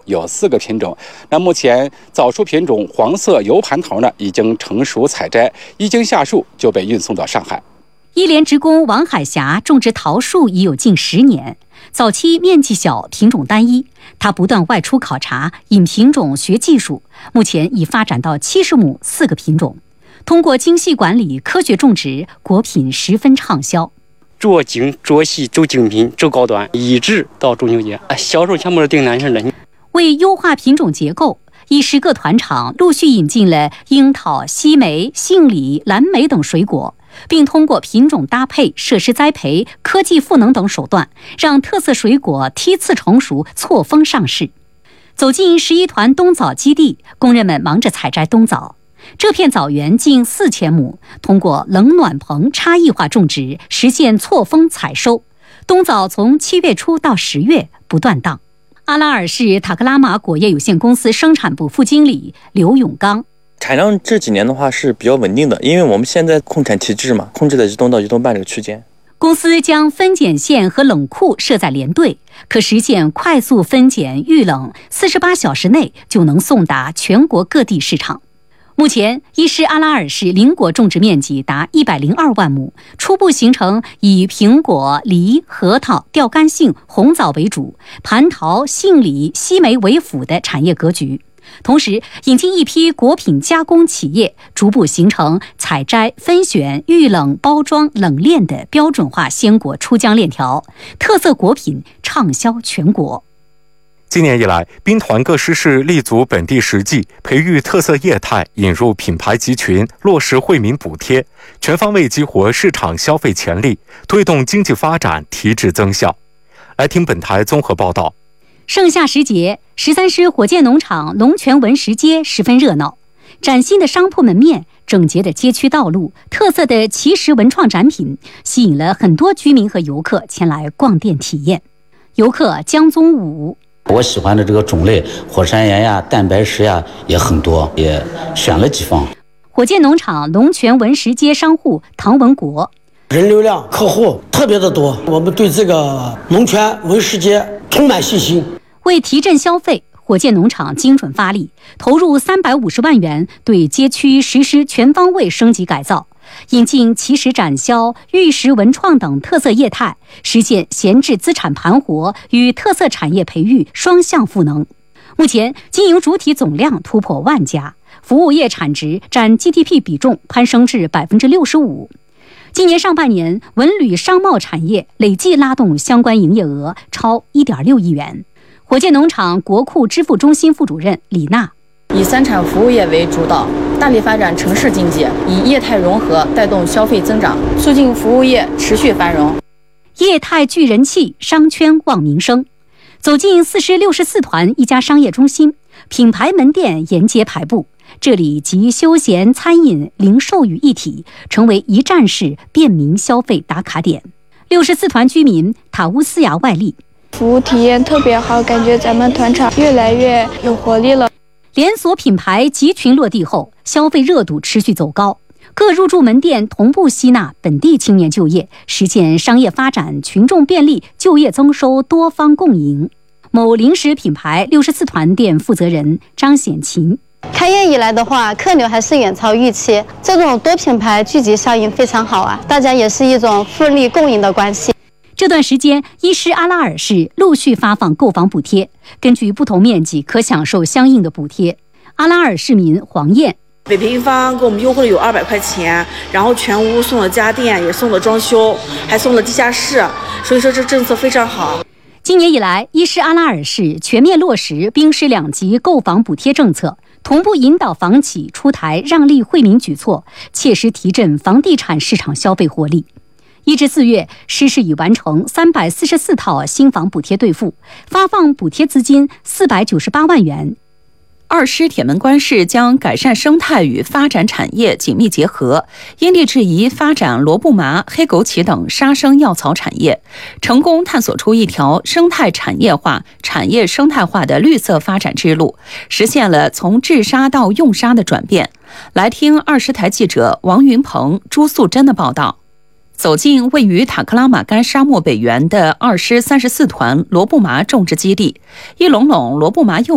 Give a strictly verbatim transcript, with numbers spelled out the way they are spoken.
有四个品种。那目前早熟品种黄色油盘桃呢，已经成熟采摘，一经下树就被运送到上海。 一连职工王海霞种植桃树已有近十年，早期面积小，品种单一。他不断外出考察，引品种学技术，目前已发展到七十亩四个品种。通过精细管理、科学种植，果品十分畅销。 做精、做细、走精品、走高端，一直到中秋节，销售全部是订单式的。 为优化品种结构，一十个团场陆续引进了樱桃、西梅、杏李、蓝莓等水果，并通过品种搭配、设施栽培、科技赋能等手段，让特色水果梯次成熟、错峰上市。走进十一团冬枣基地，工人们忙着采摘冬枣。这片枣园近四千亩，通过冷暖棚差异化种植，实现错峰采收。冬枣从七月初到十月不断档。阿拉尔市塔克拉玛果业有限公司生产部副经理刘永刚。 产量这几年的话是比较稳定的，因为我们现在控产体制嘛，控制在一吨到一吨半这个区间。 公司将分拣线和冷库设在连队，可实现快速分拣预冷，四十八小时内就能送达全国各地市场。目前，伊施阿拉尔市林果种植面积达一百零二万亩，初步形成以苹果、梨、核桃、吊干杏、红枣为主，蟠桃、杏李、西梅为辅的产业格局。同时，引进一批果品加工企业，逐步形成采摘、分选、预冷、包装、冷链的标准化鲜果出浆链条，特色果品畅销全国。 今年以来，兵团各师事立足本地实际，培育特色业态，引入品牌集群，落实惠民补贴，全方位激活市场消费潜力，推动经济发展提质增效。来听本台综合报道。 盛夏时节，十三师火箭农场龙泉文食街十分热闹，崭新的商铺门面、整洁的街区道路、特色的奇石文创展品，吸引了很多居民和游客前来逛店体验。游客江宗武。 我喜欢的这个种类，火山岩呀、蛋白石呀也很多，也选了几方。 火箭农场龙泉文食街商户唐文国， 人流量、客户特别的多，我们对这个龙泉文食街充满信心。 为提振消费，火箭农场精准发力，投入三百五十万元，对街区实施全方位升级改造。引进奇石展销、玉石文创等特色业态，实现闲置资产盘活与特色产业培育双向赋能。目前，经营主体总量突破万家，服务业产值占 G D P 比重攀升至百分之六十五。今年上半年，文旅商贸产业累计拉动相关营业额超一点六亿元。火箭农场国库支付中心副主任李娜。 以三产服务业为主导，大力发展城市经济，以业态融合带动消费增长，促进服务业持续繁荣。 业态聚人气，商圈旺民生。走进四师六十四团一家商业中心，品牌门店沿街排布，这里集休闲、餐饮、零售于一体，成为一站式便民消费打卡点。六十四团居民塔乌斯雅外力， 服务体验特别好，感觉咱们团场越来越有活力了。 连锁品牌集群落地后，消费热度持续走高，各入驻门店同步吸纳本地青年就业，实现商业发展、群众便利、就业增收多方共赢。某零食品牌六十四团店负责人张显琴， 开业以来的话，客流还是远超预期，这种多品牌聚集效应非常好啊，大家也是一种互利共赢的关系。 这段时间，伊施阿拉尔市陆续发放购房补贴，根据不同面积可享受相应的补贴。阿拉尔市民黄燕， 每平方给我们优惠了有二百块钱，然后全屋送了家电，也送了装修，还送了地下室，所以说这政策非常好。 今年以来，伊施阿拉尔市全面落实兵市两级购房补贴政策，同步引导房企出台让利惠民举措，切实提振房地产市场消费活力。一至四月，市市已完成三百四十四套新房补贴兑付，发放补贴资金四百九十八万元。 二师铁门关市将改善生态与发展产业紧密结合，因地制宜发展萝卜麻、黑枸杞等杀生药草产业，成功探索出一条生态产业化、产业生态化的绿色发展之路，实现了从治沙到用沙的转变。来听二师台记者王云鹏、朱素珍的报道。走进位于塔克拉玛干沙漠北缘的二师三十四团萝卜麻种植基地，一垄垄萝卜麻柚